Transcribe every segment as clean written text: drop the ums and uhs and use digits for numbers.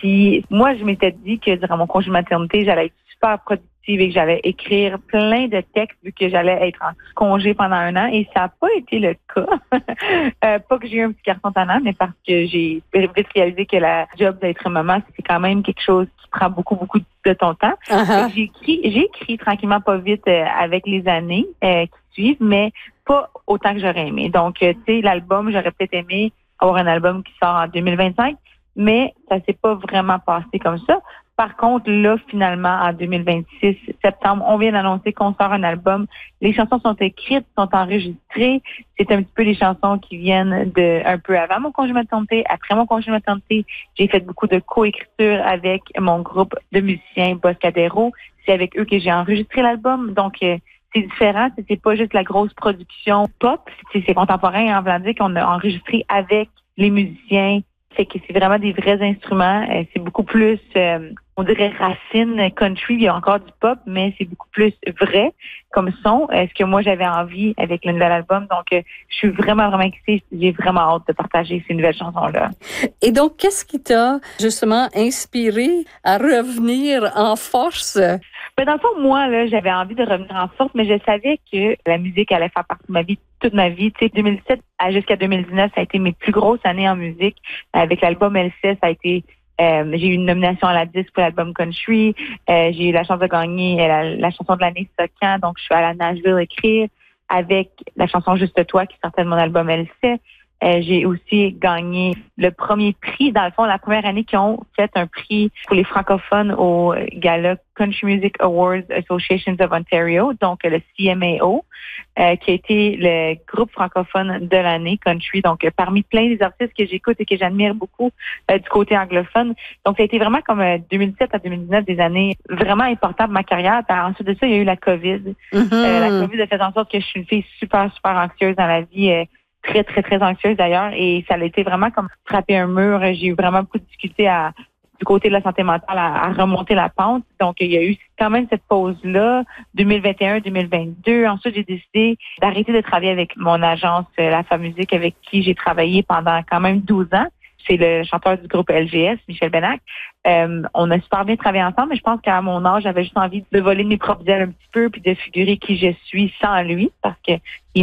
Puis moi, je m'étais dit que durant mon congé de maternité, j'allais être super productive et que j'allais écrire plein de textes vu que j'allais être en congé pendant 1 an. Et ça n'a pas été le cas. Pas que j'ai eu un petit garçon tannant, mais parce que j'ai vite réalisé que la job d'être maman, c'est quand même quelque chose qui prend beaucoup, beaucoup de ton temps. Uh-huh. J'ai écrit tranquillement, pas vite, avec les années qui suivent, mais pas autant que j'aurais aimé. Donc, tu sais, l'album, j'aurais peut-être aimé avoir un album qui sort en 2025, mais ça s'est pas vraiment passé comme ça. Par contre, là, finalement, en 2026, septembre, on vient d'annoncer qu'on sort un album. Les chansons sont écrites, sont enregistrées. C'est un petit peu les chansons qui viennent de un peu avant mon congé de maternité, après mon congé de maternité. J'ai fait beaucoup de coécriture avec mon groupe de musiciens Boscadero. C'est avec eux que j'ai enregistré l'album. Donc, c'est différent. C'est pas juste la grosse production pop. C'est contemporain, en voulant dire qu'on a enregistré avec les musiciens. Fait que c'est vraiment des vrais instruments. C'est beaucoup plus, on dirait racine country. Il y a encore du pop, mais c'est beaucoup plus vrai comme son. Ce que moi, j'avais envie avec le nouvel album. Donc, je suis vraiment, vraiment excitée. J'ai vraiment hâte de partager ces nouvelles chansons-là. Et donc, qu'est-ce qui t'a justement inspiré à revenir en force? Ben, dans le fond, moi, là, j'avais envie de revenir en force, mais je savais que la musique allait faire partie de ma vie toute ma vie. Tu sais, 2007 jusqu'à 2019, ça a été mes plus grosses années en musique. Avec l'album LC, ça a été j'ai eu une nomination à la disque pour l'album country. J'ai eu la chance de gagner la chanson de l'année Socan. Donc, je suis allée à Nashville écrire avec la chanson Juste toi qui sortait de mon album LC. J'ai aussi gagné le premier prix, dans le fond, la première année qu'ils ont fait un prix pour les francophones au gala Country Music Awards Associations of Ontario, donc le CMAO, qui a été le groupe francophone de l'année country. Donc, parmi plein des artistes que j'écoute et que j'admire beaucoup du côté anglophone. Donc, ça a été vraiment comme 2007 à 2019 des années vraiment importantes de ma carrière. Puis, ensuite de ça, il y a eu la COVID. Mm-hmm. La COVID a fait en sorte que je suis une fille super, super anxieuse dans la vie. Très, très, très anxieuse d'ailleurs. Et ça a été vraiment comme frapper un mur. J'ai eu vraiment beaucoup de difficultés du côté de la santé mentale à remonter la pente. Donc, il y a eu quand même cette pause-là, 2021-2022. Ensuite, j'ai décidé d'arrêter de travailler avec mon agence La Femme Musique, avec qui j'ai travaillé pendant quand même 12 ans. C'est le chanteur du groupe LGS, Michel Benac. On a super bien travaillé ensemble, mais je pense qu'à mon âge, j'avais juste envie de voler mes propres ailes un petit peu puis de figurer qui je suis sans lui, parce que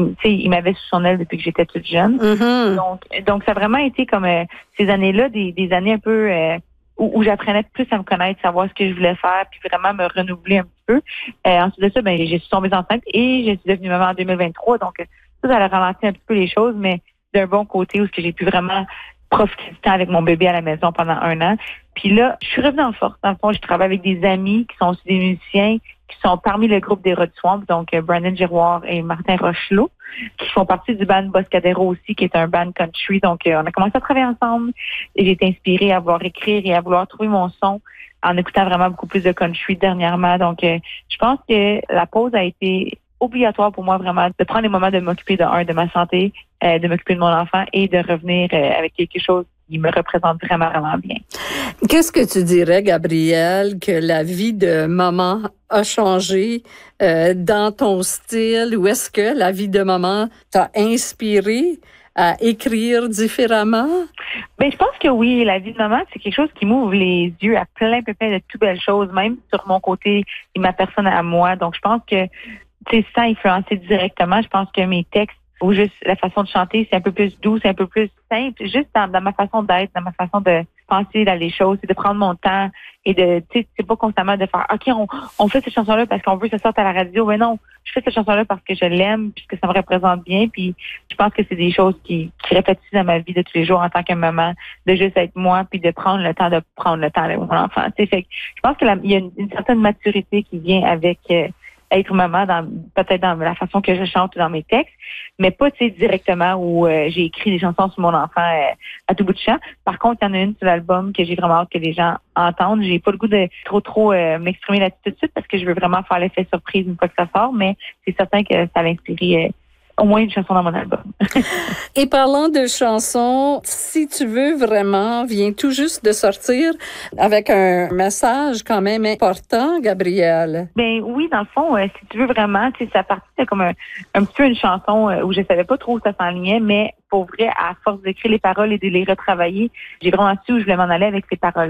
il m'avait sous son aile depuis que j'étais toute jeune. Mm-hmm. Donc ça a vraiment été comme ces années-là, des années un peu où j'apprenais plus à me connaître, savoir ce que je voulais faire, puis vraiment me renouveler un petit peu. Ensuite de ça, j'ai suis tombée enceinte et je suis devenue maman en 2023. Donc ça a ralenti un petit peu les choses, mais d'un bon côté où ce que j'ai pu vraiment profiter du temps avec mon bébé à la maison pendant 1 an. Puis là, je suis revenue en force. Dans le fond, je travaille avec des amis qui sont aussi des musiciens, qui sont parmi le groupe des Rod Swamp, donc Brandon Giroir et Martin Rochelot, qui font partie du band Boscadero aussi, qui est un band country. Donc, on a commencé à travailler ensemble et j'ai été inspirée à vouloir écrire et à vouloir trouver mon son en écoutant vraiment beaucoup plus de country dernièrement. Donc, je pense que la pause a été obligatoire pour moi vraiment de prendre les moments de m'occuper de ma santé, de m'occuper de mon enfant et de revenir avec quelque chose qui me représente vraiment, vraiment bien. Qu'est-ce que tu dirais, Gabrielle, que la vie de maman a changé dans ton style, ou est-ce que la vie de maman t'a inspiré à écrire différemment? Ben, je pense que oui, la vie de maman, c'est quelque chose qui m'ouvre les yeux à plein de toutes belles choses, même sur mon côté et ma personne à moi. Donc, je pense que sans influencer directement, je pense que mes textes ou juste la façon de chanter, c'est un peu plus doux, c'est un peu plus simple, juste dans ma façon d'être, dans ma façon de penser dans les choses, c'est de prendre mon temps et de, tu sais, c'est pas constamment de faire, OK, on fait cette chanson-là parce qu'on veut que ça sorte à la radio. Mais non, je fais cette chanson-là parce que je l'aime, puisque ça me représente bien, puis je pense que c'est des choses qui répétissent dans ma vie de tous les jours en tant que maman, de juste être moi, puis de prendre le temps avec mon enfant. Tu sais, fait que je pense qu'il y a une certaine maturité qui vient avec être maman, peut-être dans la façon que je chante ou dans mes textes, mais pas directement où j'ai écrit des chansons sur mon enfant à tout bout de champ. Par contre, il y en a une sur l'album que j'ai vraiment hâte que les gens entendent. J'ai pas le goût de trop m'exprimer là-dessus tout de suite parce que je veux vraiment faire l'effet surprise une fois que ça sort, mais c'est certain que ça va inspirer au moins une chanson dans mon album. Et parlant de chansons, Si tu veux vraiment, vient tout juste de sortir avec un message quand même important, Gabrielle. Ben oui, dans le fond, Si tu veux vraiment, ça partit de comme un petit peu une chanson où je savais pas trop où ça s'enlignait, mais pour vrai, à force d'écrire les paroles et de les retravailler, j'ai vraiment su où je voulais m'en aller avec ces paroles.